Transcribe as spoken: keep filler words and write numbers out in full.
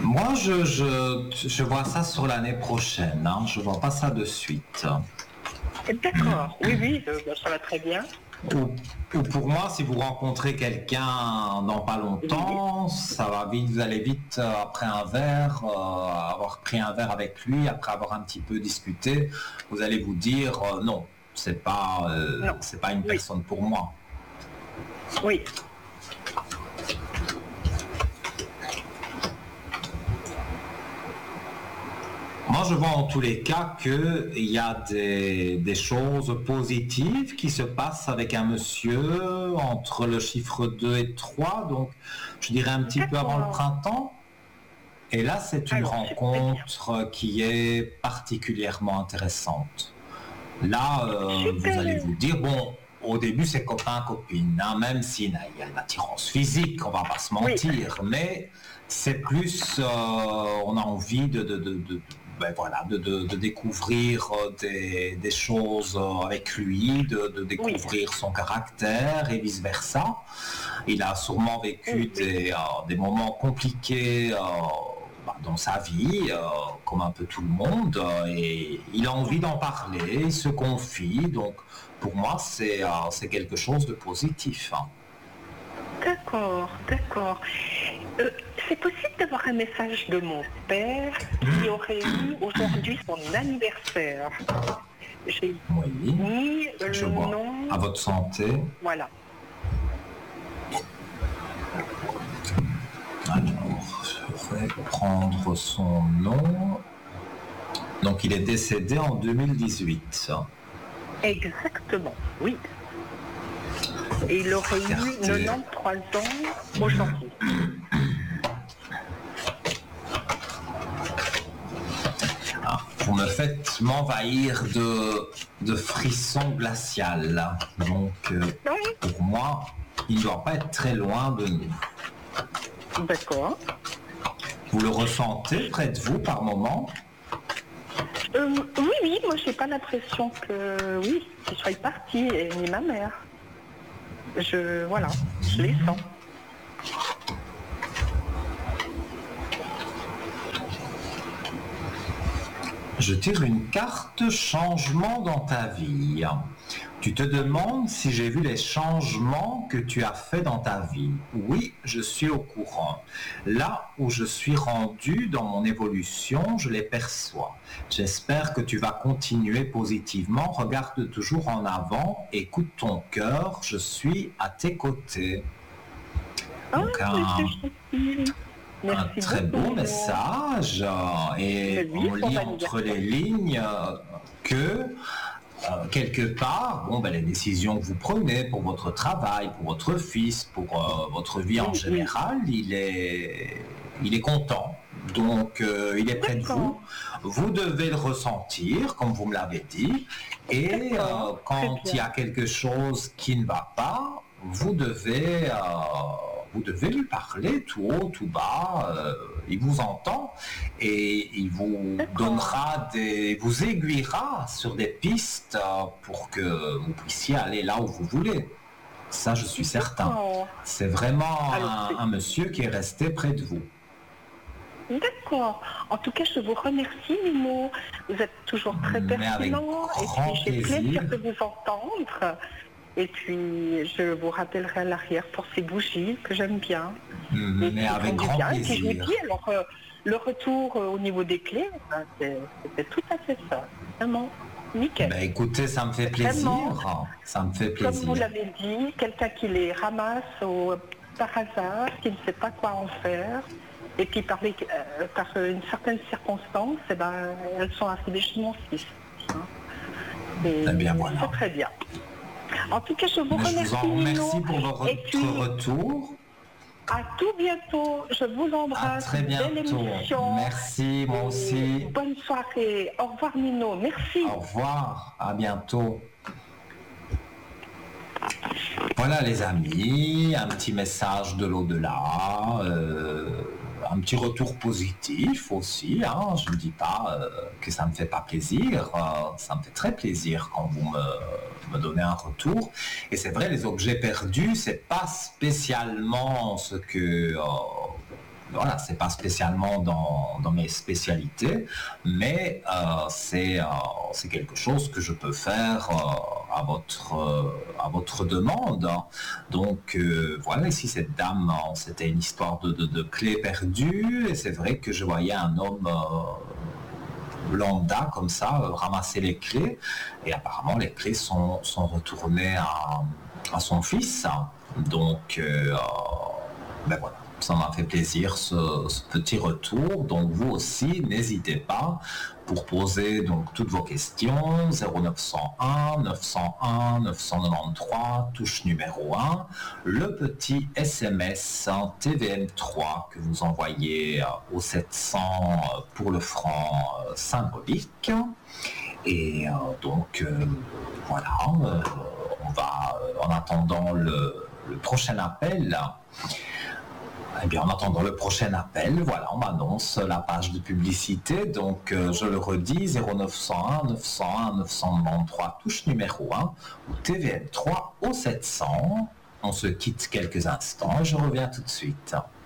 Moi, je, je, je vois ça sur l'année prochaine, hein. Je vois pas ça de suite. D'accord, oui, oui, euh, ça va très bien. Ou, ou pour moi, si vous rencontrez quelqu'un dans pas longtemps, ça va vite, vous allez vite euh, après un verre, euh, avoir pris un verre avec lui, après avoir un petit peu discuté, vous allez vous dire euh, non, c'est pas, euh, Non. c'est pas une Oui. personne pour moi. Oui, Moi, je vois en tous les cas qu'il y a des, des choses positives qui se passent avec un monsieur entre le chiffre deux et trois, donc je dirais un petit peu avant le D'accord. printemps. Et là, c'est une Alors, c'est très bien. rencontre qui est particulièrement intéressante. Là, euh, vous Super. allez vous dire, bon, au début, c'est copain-copine, hein, même s'il y a une attirance physique, on va pas se mentir, mais c'est plus, euh, on a envie de, de, de, de- ben voilà, de, de- de découvrir euh, des, des choses euh, avec lui, de, de découvrir son caractère et vice-versa. Il a sûrement vécu Oui, oui. des, euh, des moments compliqués euh, bah, dans sa vie, euh, comme un peu tout le monde, euh, et il a envie d'en parler, il se confie, donc pour moi c'est euh, c'est quelque chose de positif, hein. D'accord, d'accord. Euh, c'est possible d'avoir un message de mon père qui aurait eu aujourd'hui son anniversaire. J'ai Oui, mis je le vois. nom, À votre santé. voilà. Alors, je vais prendre son nom. Donc il est décédé en deux mille dix-huit. Exactement, oui. Et il aurait eu Regardez. quatre-vingt-treize ans aujourd'hui. Ah, vous me faites m'envahir de, de frissons glaciales. Donc, euh, Oui, pour moi, il ne doit pas être très loin de nous. d'accord. Vous le ressentez près de vous par moment? Euh, oui, oui, moi j'ai pas l'impression que, oui, qu'il soit parti, et ni ma mère. Je, voilà, je les sens. Je tire une carte changement dans ta vie. Tu te demandes si j'ai vu les changements que tu as faits dans ta vie. Oui, je suis au courant. Là où je suis rendu dans mon évolution, je les perçois. J'espère que tu vas continuer positivement. Regarde toujours en avant. Écoute ton cœur. Je suis à tes côtés. Ah, Donc, un, monsieur Chapil, un merci très beaucoup. beau message, euh, et Mais oui, on pour lit entre les lignes euh, que euh, quelque part, bon, ben, les décisions que vous prenez pour votre travail, pour votre fils, pour euh, votre vie en Oui, général, il est, il est content. Donc, euh, il est près de vous. D'accord. Vous devez le ressentir, comme vous me l'avez dit. Et euh, D'accord, quand très il y a bien. quelque chose qui ne va pas, vous devez, euh, vous devez lui parler tout haut, tout bas. Euh, il vous entend et il vous D'accord. donnera des, vous aiguillera sur des pistes euh, pour que vous puissiez aller là où vous voulez. Ça, je suis certain. D'accord. C'est vraiment Alors, un, c'est- un monsieur qui est resté près de vous. D'accord. En tout cas, je vous remercie, Mimo. Vous êtes toujours très Mais avec pertinent. Et grand puis, j'ai plaisir plaisir. de vous entendre. Et puis, je vous rappellerai à l'arrière pour ces bougies que j'aime bien. Et Mais qui avec font du grand bien. Et puis, je vous plaisir. dis, alors, euh, le retour euh, au niveau des clés, ben, c'est- c'était tout à fait ça. Vraiment, nickel. Ben écoutez, ça me fait Vraiment, plaisir. Ça me fait comme vous plaisir. l'avez dit, quelqu'un qui les ramasse au, par hasard, qui ne sait pas quoi en faire, et puis par, les- euh, par une certaine circonstance, eh ben, elles sont arrivées chez mon fils. hein. Et Eh bien, voilà. c'est très bien. En tout cas, je vous Mais je remercie, vous en remercie Nino, pour votre et puis retour. à tout bientôt. Je vous À embrasse. très Belle bientôt. émission. Merci, moi Et aussi. bonne soirée. Au revoir, Nino. Merci. Au revoir. À bientôt. Voilà les amis, un petit message de l'au-delà, euh, un petit retour positif aussi, hein. Je ne dis pas euh, que ça ne me fait pas plaisir, euh, ça me fait très plaisir quand vous me, me donnez un retour. Et c'est vrai, les objets perdus, c'est pas spécialement ce que... euh, voilà, c'est pas spécialement dans, dans mes spécialités, mais euh, c'est euh, c'est quelque chose que je peux faire euh, à votre euh, à votre demande. Donc euh, voilà, ici cette dame, euh, c'était une histoire de, de, de clé perdue, et c'est vrai que je voyais un homme euh, lambda comme ça euh, ramasser les clés, et apparemment les clés sont, sont retournées à, à son fils. Donc euh, ben voilà. Ça m'a fait plaisir ce, ce petit retour. Donc vous aussi, n'hésitez pas pour poser donc toutes vos questions. zéro neuf cent un neuf cent un neuf cent quatre-vingt-treize, touche numéro un. Le petit S M S T V M trois que vous envoyez au sept cents pour le franc symbolique. Et euh, donc euh, voilà, euh, on va, en attendant le, le prochain appel, Eh bien, en attendant le prochain appel, voilà, on m'annonce la page de publicité. Donc, euh, je le redis, zéro neuf cent un neuf cent un neuf cent quatre-vingt-treize, touche numéro un, ou T V M trois au sept cents. On se quitte quelques instants et je reviens tout de suite.